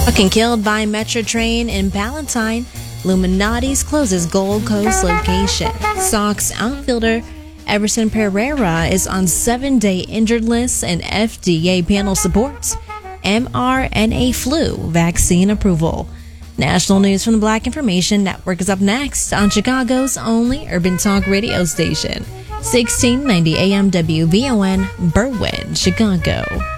Fucking killed by Metro train in Palatine. Illuminati's closes Gold Coast location. Sox outfielder Everson Pereira is on 7-day injured list, and FDA panel supports mRNA flu vaccine approval. National news from the Black Information Network is up next on Chicago's only urban talk radio station, 1690 AM WVON, Berwyn, Chicago.